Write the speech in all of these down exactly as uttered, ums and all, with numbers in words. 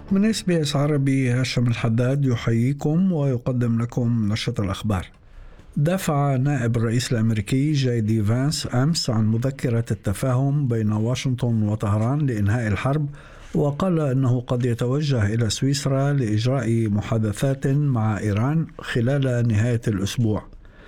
من اس بي اس عربي، هاشم الحداد يحييكم ويقدم لكم نشرة الأخبار. دافع نائب الرئيس الأمريكي جاي دي فانس أمس عن مذكرة التفاهم بين واشنطن وطهران لإنهاء الحرب، وقال أنه قد يتوجه إلى سويسرا لإجراء محادثات مع إيران خلال نهاية الأسبوع.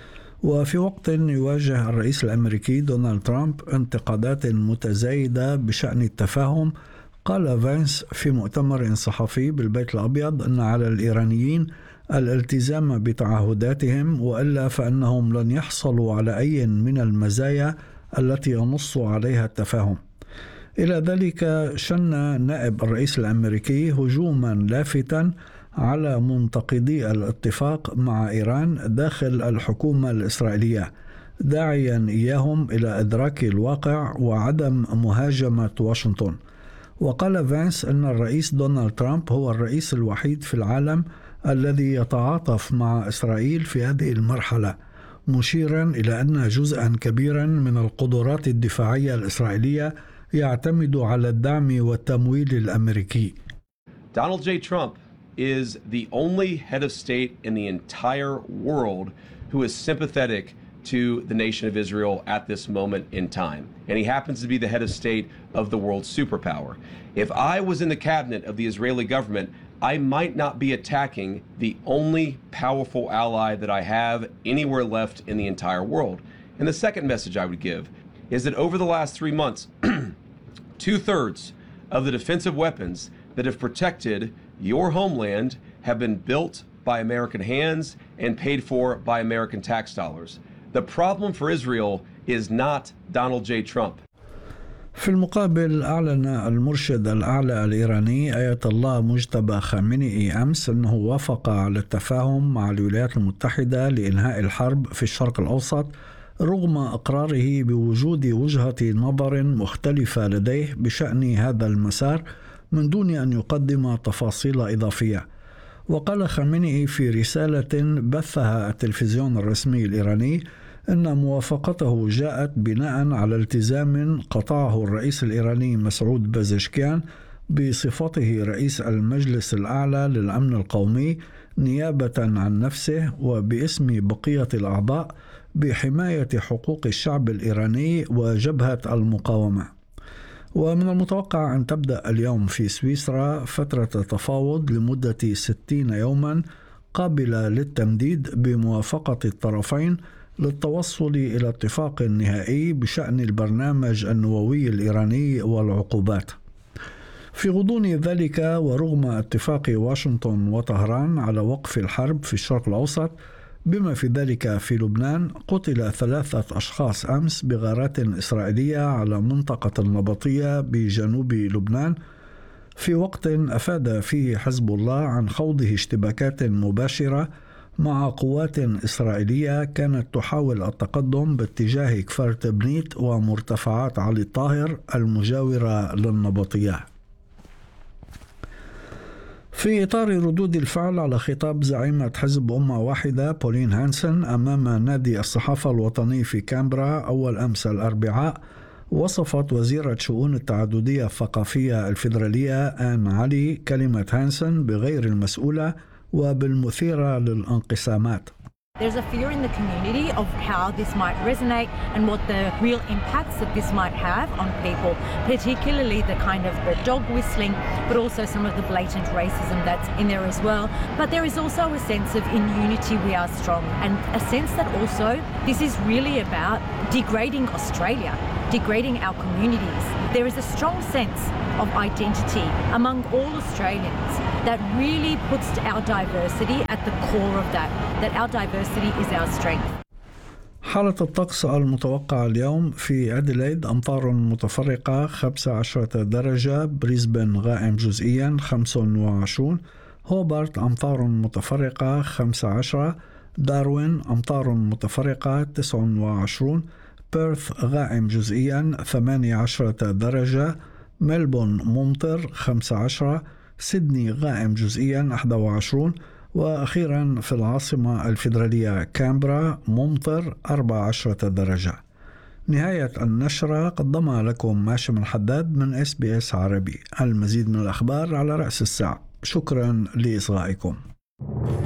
وفي وقت يواجه الرئيس الأمريكي دونالد ترامب انتقادات متزايدة بشأن التفاهم، قال فانس في مؤتمر صحفي بالبيت الأبيض أن على الإيرانيين الالتزام بتعهداتهم، وإلا فإنهم لن يحصلوا على أي من المزايا التي ينص عليها التفاهم. إلى ذلك شن نائب الرئيس الأمريكي هجوما لافتا على منتقدي الاتفاق مع إيران داخل الحكومة الإسرائيلية، داعيا إياهم إلى إدراك الواقع وعدم مهاجمة واشنطن. وقال فانس أن الرئيس دونالد ترامب هو الرئيس الوحيد في العالم الذي يتعاطف مع إسرائيل في هذه المرحلة، مشيرا إلى أن جزءا كبيرا من القدرات الدفاعية الإسرائيلية يعتمد على الدعم والتمويل الأمريكي. Donald J. Trump is the only head of state in the entire world who is sympathetic to the nation of Israel at this moment in time. And he happens to be the head of state of the world superpower. If I was in the cabinet of the Israeli government, I might not be attacking the only powerful ally that I have anywhere left in the entire world. And the second message I would give is that over the last three months, two-thirds of the defensive weapons that have protected your homeland have been built by American hands and paid for by American tax dollars. The problem for Israel is not Donald J. Trump. في المقابل، أعلن المرشد الأعلى الإيراني آية الله مجتبى خامنئي أمس أنه وافق على التفاهم مع الولايات المتحدة لإنهاء الحرب في الشرق الأوسط، رغم إقراره بوجود وجهة نظر مختلفة لديه بشأن هذا المسار من دون أن يقدم تفاصيل إضافية. وقال خامنئي في رسالة بثها التلفزيون الرسمي الإيراني أن موافقته جاءت بناء على التزام قطعه الرئيس الإيراني مسعود بازشكيان بصفته رئيس المجلس الأعلى للأمن القومي نيابة عن نفسه وباسم بقية الأعضاء بحماية حقوق الشعب الإيراني وجبهة المقاومة. ومن المتوقع أن تبدأ اليوم في سويسرا فترة تفاوض لمدة ستين يوما قابلة للتمديد بموافقة الطرفين للتوصل إلى اتفاق نهائي بشأن البرنامج النووي الإيراني والعقوبات. في غضون ذلك، ورغم اتفاق واشنطن وطهران على وقف الحرب في الشرق الأوسط بما في ذلك في لبنان، قتل ثلاثة أشخاص أمس بغارات إسرائيلية على منطقة النبطية بجنوب لبنان، في وقت أفاد فيه حزب الله عن خوضه اشتباكات مباشرة مع قوات إسرائيلية كانت تحاول التقدم باتجاه كفر تبنيت ومرتفعات علي الطاهر المجاورة للنبطية. في إطار ردود الفعل على خطاب زعيمة حزب أمة واحدة بولين هانسن أمام نادي الصحافة الوطني في كامبرا أول أمس الأربعاء، وصفت وزيرة شؤون التعددية الثقافية الفيدرالية آن علي كلمة هانسن بغير المسؤولة وبالمثيرة للانقسامات. There's a fear in the community of how this might resonate and what the real impacts that this might have on people, particularly the kind of the dog whistling, but also some of the blatant racism that's in there as well. But there is also a sense of in unity we are strong, and a sense that also this is really about degrading Australia, degrading our communities. There is a strong sense of identity among all Australians that really puts our diversity at the core of that, that our diversity is our strength. حالة الطقس المتوقعة اليوم: في أديلايد أمطار متفرقة خمسة عشر درجة، بريسبن غائم جزئيا خمسة وعشرين، هوبارت أمطار متفرقة خمسة عشر، داروين أمطار متفرقة تسعة وعشرين، بيرث غائم جزئيا ثمانية عشر درجة، ملبون ممطر خمسة عشر، سيدني غائم جزئيا أحد وعشرين، وأخيرا في العاصمة الفيدرالية كامبرا ممطر أربعة عشر درجة. نهاية النشرة قدمها لكم هاشم الحداد من اس بي اس عربي. المزيد من الأخبار على رأس الساعة. شكرا لإصغائكم.